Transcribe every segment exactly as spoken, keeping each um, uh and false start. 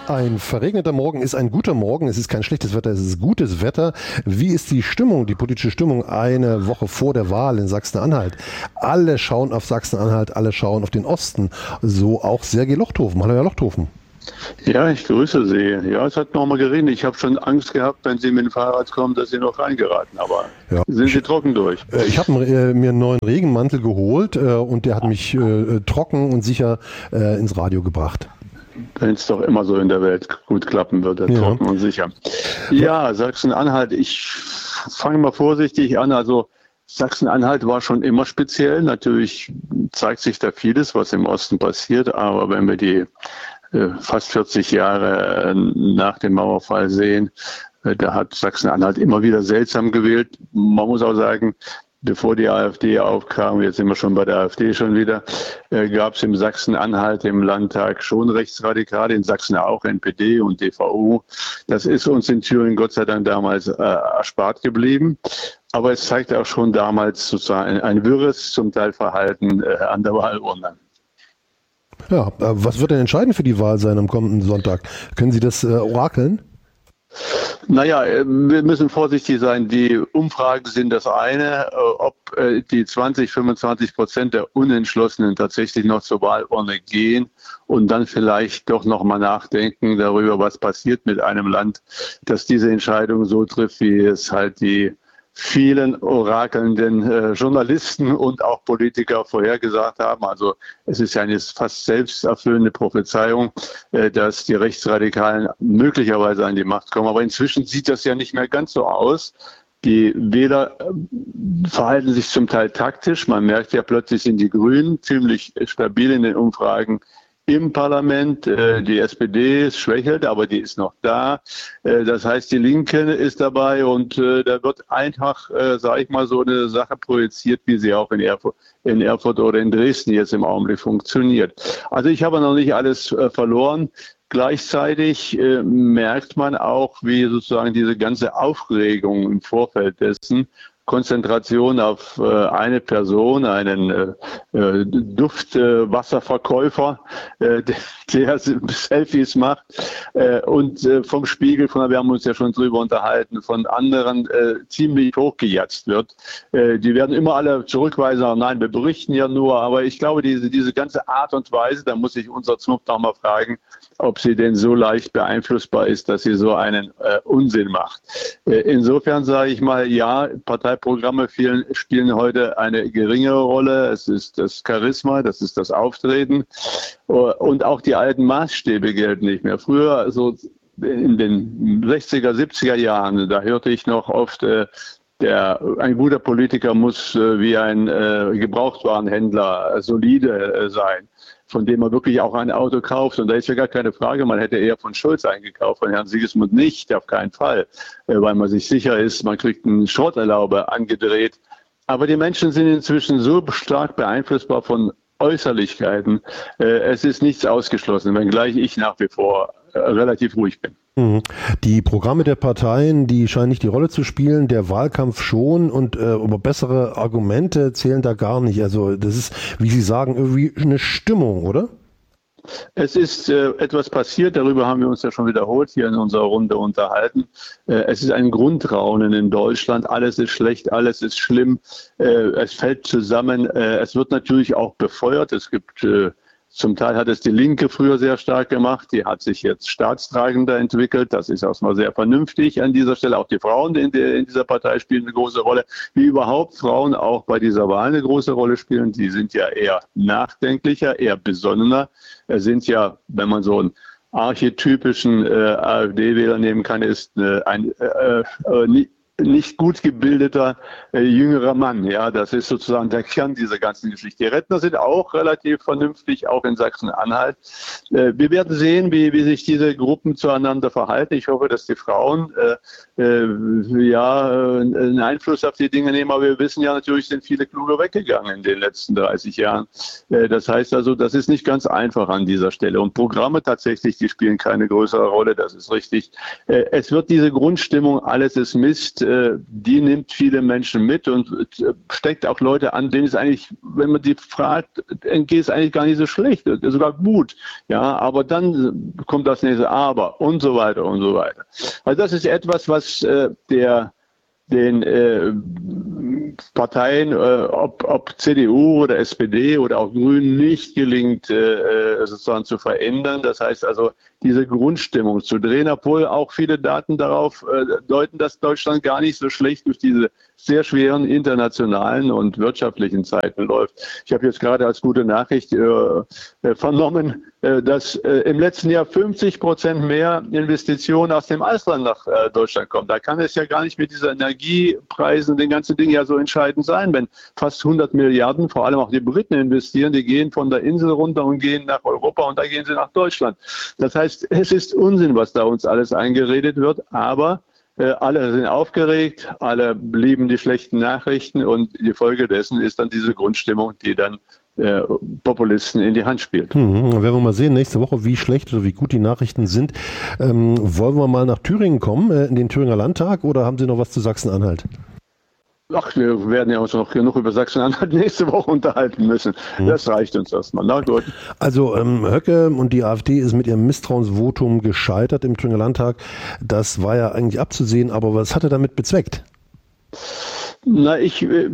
Ein verregneter Morgen ist ein guter Morgen. Es ist kein schlechtes Wetter, es ist gutes Wetter. Wie ist die Stimmung, die politische Stimmung eine Woche vor der Wahl in Sachsen-Anhalt? Alle schauen auf Sachsen-Anhalt, alle schauen auf den Osten. So auch Sergej Lochthofen. Hallo, Herr Lochthofen. Ja, ich grüße Sie. Ja, es hat nochmal geregnet. Ich habe schon Angst gehabt, wenn Sie mit dem Fahrrad kommen, dass Sie noch reingeraten. Aber ja. Sind Sie trocken durch? Ich habe äh, mir einen neuen Regenmantel geholt äh, und der hat mich äh, trocken und sicher äh, ins Radio gebracht. Wenn es doch immer so in der Welt gut klappen würde, ja. Trocken und sicher. Ja, Sachsen-Anhalt, ich fange mal vorsichtig an. Also Sachsen-Anhalt war schon immer speziell. Natürlich zeigt sich da vieles, was im Osten passiert. Aber wenn wir die äh, fast vierzig Jahre nach dem Mauerfall sehen, äh, da hat Sachsen-Anhalt immer wieder seltsam gewählt. Man muss auch sagen, bevor die AfD aufkam, jetzt sind wir schon bei der AfD schon wieder, äh, gab es im Sachsen-Anhalt im Landtag schon Rechtsradikale, in Sachsen auch N P D und D V U. Das ist uns in Thüringen Gott sei Dank damals äh, erspart geblieben. Aber es zeigt auch schon damals sozusagen ein, ein wirres, zum Teil Verhalten äh, an der Wahlurne. Ja, äh, was wird denn entscheidend für die Wahl sein am kommenden Sonntag? Können Sie das äh, orakeln? Naja, wir müssen vorsichtig sein. Die Umfragen sind das eine. Ob die zwanzig, fünfundzwanzig Prozent der Unentschlossenen tatsächlich noch zur Wahlurne gehen und dann vielleicht doch nochmal nachdenken darüber, was passiert mit einem Land, das diese Entscheidung so trifft, wie es halt die vielen orakelnden äh, Journalisten und auch Politiker vorhergesagt haben. Also es ist ja eine fast selbsterfüllende Prophezeiung, äh, dass die Rechtsradikalen möglicherweise an die Macht kommen. Aber inzwischen sieht das ja nicht mehr ganz so aus. Die Wähler äh, verhalten sich zum Teil taktisch. Man merkt ja, plötzlich sind die Grünen ziemlich stabil in den Umfragen im Parlament. Die S P D schwächelt, aber die ist noch da. Das heißt, die Linke ist dabei und da wird einfach, sage ich mal, so eine Sache projiziert, wie sie auch in Erfurt, in Erfurt oder in Dresden jetzt im Augenblick funktioniert. Also ich habe noch nicht alles verloren. Gleichzeitig äh, merkt man auch, wie sozusagen diese ganze Aufregung im Vorfeld dessen, Konzentration auf äh, eine Person, einen äh, äh, Duftwasserverkäufer, äh, der, der Selfies macht äh, und äh, vom Spiegel, von, wir haben uns ja schon drüber unterhalten, von anderen äh, ziemlich hochgejatzt wird. Äh, die werden immer alle zurückweisen, nein, wir berichten ja nur, aber ich glaube, diese, diese ganze Art und Weise, da muss sich unser Zunft noch mal fragen, ob sie denn so leicht beeinflussbar ist, dass sie so einen äh, Unsinn macht. Äh, insofern sage ich mal, ja, Parteiprogramme vielen, spielen heute eine geringere Rolle. Es ist das Charisma, das ist das Auftreten und auch die alten Maßstäbe gelten nicht mehr. Früher, so in den sechziger, siebziger Jahren, da hörte ich noch oft, äh, Der, ein guter Politiker muss äh, wie ein äh, Gebrauchtwarenhändler äh, solide äh, sein, von dem man wirklich auch ein Auto kauft. Und da ist ja gar keine Frage, man hätte eher von Scholz eingekauft, von Herrn Sigismund nicht, auf keinen Fall, äh, weil man sich sicher ist, man kriegt einen Schrotterlaube angedreht. Aber die Menschen sind inzwischen so stark beeinflussbar von Äußerlichkeiten. Äh, es ist nichts ausgeschlossen, wenngleich ich nach wie vor äh, relativ ruhig bin. Die Programme der Parteien, die scheinen nicht die Rolle zu spielen, der Wahlkampf schon und äh, aber bessere Argumente zählen da gar nicht. Also das ist, wie Sie sagen, irgendwie eine Stimmung, oder? Es ist äh, etwas passiert, darüber haben wir uns ja schon wiederholt hier in unserer Runde unterhalten. Äh, es ist ein Grundraunen in Deutschland, alles ist schlecht, alles ist schlimm, äh, es fällt zusammen, äh, es wird natürlich auch befeuert, es gibt äh, Zum Teil hat es die Linke früher sehr stark gemacht, die hat sich jetzt staatstragender entwickelt, das ist erstmal sehr vernünftig an dieser Stelle. Auch die Frauen in, der, in dieser Partei spielen eine große Rolle, wie überhaupt Frauen auch bei dieser Wahl eine große Rolle spielen. Die sind ja eher nachdenklicher, eher besonnener, sind ja, wenn man so einen archetypischen äh, AfD-Wähler nehmen kann, ist äh, ein äh, äh, nicht gut gebildeter äh, jüngerer Mann. Ja, das ist sozusagen der Kern dieser ganzen Geschichte. Die Rentner sind auch relativ vernünftig, auch in Sachsen-Anhalt. Äh, wir werden sehen, wie, wie sich diese Gruppen zueinander verhalten. Ich hoffe, dass die Frauen äh, äh, ja äh, einen Einfluss auf die Dinge nehmen. Aber wir wissen ja natürlich, sind viele Kluge weggegangen in den letzten dreißig Jahren. Äh, das heißt also, das ist nicht ganz einfach an dieser Stelle. Und Programme tatsächlich, die spielen keine größere Rolle. Das ist richtig. Äh, es wird diese Grundstimmung, alles ist Mist, die nimmt viele Menschen mit und steckt auch Leute an, denen es eigentlich, wenn man die fragt, geht es eigentlich gar nicht so schlecht, sogar gut. Ja, aber dann kommt das nächste Aber und so weiter und so weiter. Also das ist etwas, was der den äh, Parteien, äh, ob, ob C D U oder S P D oder auch Grünen, nicht gelingt, äh, sozusagen zu verändern. Das heißt also, diese Grundstimmung zu drehen, obwohl auch viele Daten darauf äh, deuten, dass Deutschland gar nicht so schlecht durch diese sehr schweren internationalen und wirtschaftlichen Zeiten läuft. Ich habe jetzt gerade als gute Nachricht äh, äh, vernommen, äh, dass äh, im letzten Jahr fünfzig Prozent mehr Investitionen aus dem Ausland nach äh, Deutschland kommen. Da kann es ja gar nicht mit dieser Energiepreisen und den ganzen Dingen ja so entscheidend sein, wenn fast hundert Milliarden, vor allem auch die Briten investieren, die gehen von der Insel runter und gehen nach Europa und da gehen sie nach Deutschland. Das heißt, es ist Unsinn, was da uns alles eingeredet wird, aber äh, alle sind aufgeregt, alle lieben die schlechten Nachrichten und die Folge dessen ist dann diese Grundstimmung, die dann äh, Populisten in die Hand spielt. Hm, werden wir mal sehen, nächste Woche, wie schlecht oder wie gut die Nachrichten sind. Ähm, wollen wir mal nach Thüringen kommen, äh, in den Thüringer Landtag, oder haben Sie noch was zu Sachsen-Anhalt? Ach, wir werden ja uns noch genug über Sachsen-Anhalt nächste Woche unterhalten müssen. Hm. Das reicht uns erstmal. Na gut. Also ähm, Höcke und die AfD ist mit ihrem Misstrauensvotum gescheitert im Thüringer Landtag. Das war ja eigentlich abzusehen, aber was hat er damit bezweckt? Na, ich äh,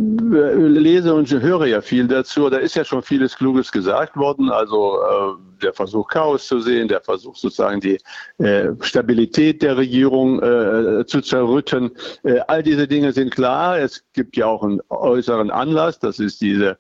lese und höre ja viel dazu. Da ist ja schon vieles Kluges gesagt worden. Also äh, der Versuch, Chaos zu sehen, der Versuch sozusagen die äh, Stabilität der Regierung äh, zu zerrütten. Äh, all diese Dinge sind klar. Es gibt ja auch einen äußeren Anlass. Das ist diese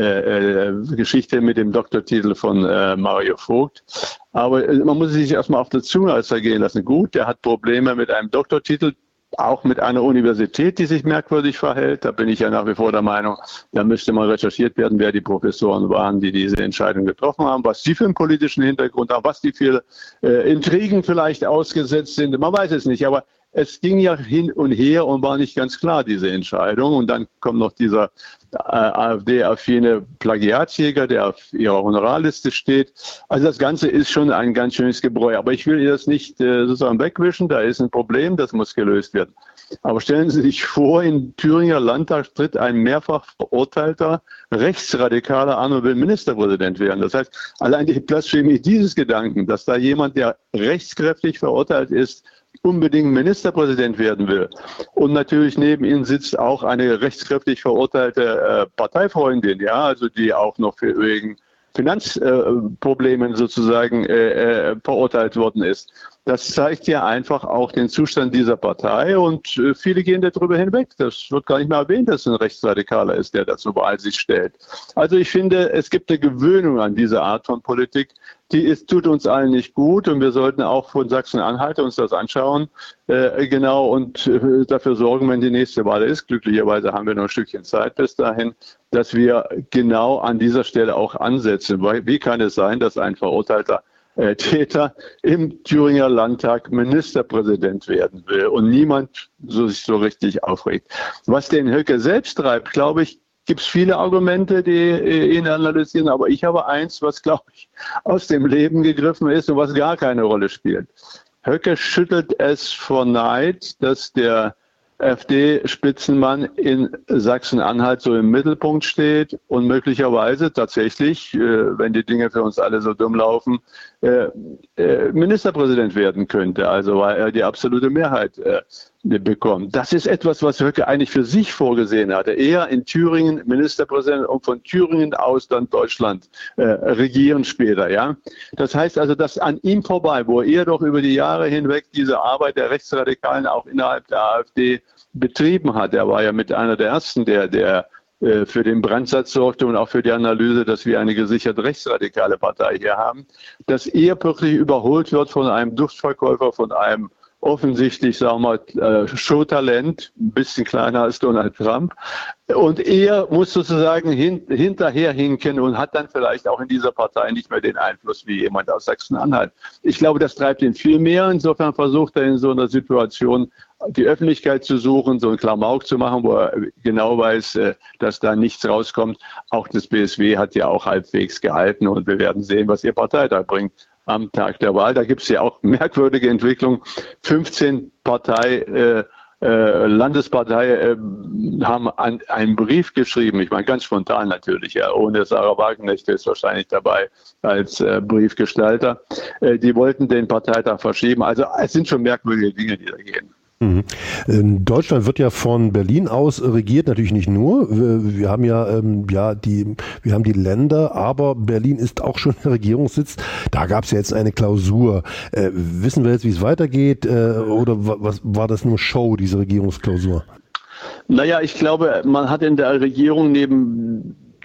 äh, äh, Geschichte mit dem Doktortitel von äh, Mario Vogt. Aber äh, man muss sich erstmal auf der Zunge zergehen lassen. Gut, der hat Probleme mit einem Doktortitel, auch mit einer Universität, die sich merkwürdig verhält. Da bin ich ja nach wie vor der Meinung, da müsste mal recherchiert werden, wer die Professoren waren, die diese Entscheidung getroffen haben, was die für einen politischen Hintergrund haben, was die für äh, Intrigen vielleicht ausgesetzt sind. Man weiß es nicht, aber es ging ja hin und her und war nicht ganz klar, diese Entscheidung. Und dann kommt noch dieser äh, AfD-affine Plagiatsjäger, der auf ihrer Honorarliste steht. Also das Ganze ist schon ein ganz schönes Gebräu. Aber ich will ihr das nicht äh, sozusagen wegwischen. Da ist ein Problem, das muss gelöst werden. Aber stellen Sie sich vor, im Thüringer Landtag tritt ein mehrfach verurteilter Rechtsradikaler an und will Ministerpräsident werden. Das heißt, allein die Blasphemie dieses Gedanken, dass da jemand, der rechtskräftig verurteilt ist, unbedingt Ministerpräsident werden will. Und natürlich neben ihm sitzt auch eine rechtskräftig verurteilte äh, Parteifreundin, ja, also die auch noch für wegen Finanzproblemen äh, sozusagen äh, äh, verurteilt worden ist. Das zeigt ja einfach auch den Zustand dieser Partei und äh, viele gehen darüber hinweg. Das wird gar nicht mehr erwähnt, dass es ein Rechtsradikaler ist, der dazu Wahl sich stellt. Also ich finde, es gibt eine Gewöhnung an diese Art von Politik, die ist, tut uns allen nicht gut und wir sollten auch von Sachsen-Anhalt uns das anschauen, äh, genau, und äh, dafür sorgen, wenn die nächste Wahl ist. Glücklicherweise haben wir noch ein Stückchen Zeit bis dahin, dass wir genau an dieser Stelle auch ansetzen. Weil, wie kann es sein, dass ein verurteilter äh, Täter im Thüringer Landtag Ministerpräsident werden will und niemand so sich so richtig aufregt? Was den Höcke selbst treibt, glaube ich, gibt es viele Argumente, die äh, ihn analysieren, aber ich habe eins, was, glaube ich, aus dem Leben gegriffen ist und was gar keine Rolle spielt. Höcke schüttelt es vor Neid, dass der AfD-Spitzenmann in Sachsen-Anhalt so im Mittelpunkt steht und möglicherweise tatsächlich, äh, wenn die Dinge für uns alle so dumm laufen, äh, äh, Ministerpräsident werden könnte, also weil er die absolute Mehrheit äh, bekommt. Das ist etwas, was Höcke eigentlich für sich vorgesehen hatte. Er in Thüringen Ministerpräsident und von Thüringen aus dann Deutschland äh, regieren später. Ja, das heißt also, dass an ihm vorbei, wo er doch über die Jahre hinweg diese Arbeit der Rechtsradikalen auch innerhalb der AfD betrieben hat. Er war ja mit einer der ersten, der, der äh, für den Brandsatz sorgte und auch für die Analyse, dass wir eine gesichert rechtsradikale Partei hier haben, dass er wirklich überholt wird von einem Duftverkäufer, von einem offensichtlich, sagen wir mal, Showtalent, ein bisschen kleiner als Donald Trump. Und er muss sozusagen hin, hinterher hinken und hat dann vielleicht auch in dieser Partei nicht mehr den Einfluss wie jemand aus Sachsen-Anhalt. Ich glaube, das treibt ihn viel mehr. Insofern versucht er in so einer Situation die Öffentlichkeit zu suchen, so einen Klamauk zu machen, wo er genau weiß, dass da nichts rauskommt. Auch das B S W hat ja auch halbwegs gehalten und wir werden sehen, was Ihr Parteitag bringt am Tag der Wahl. Da gibt es ja auch merkwürdige Entwicklungen. fünfzehn Partei, äh, äh, Landespartei äh, haben ein, einen Brief geschrieben, ich meine ganz spontan natürlich, ja, ohne Sarah Wagenknecht ist wahrscheinlich dabei als äh, Briefgestalter. Äh, die wollten den Parteitag verschieben. Also es sind schon merkwürdige Dinge, die da gehen. Mhm. Deutschland wird ja von Berlin aus regiert, natürlich nicht nur. Wir, wir haben ja, ähm, ja die, wir haben die Länder, aber Berlin ist auch schon der Regierungssitz. Da gab es ja jetzt eine Klausur. Äh, wissen wir jetzt, wie es weitergeht, äh, oder was war das nur Show, diese Regierungsklausur? Naja, ich glaube, man hat in der Regierung neben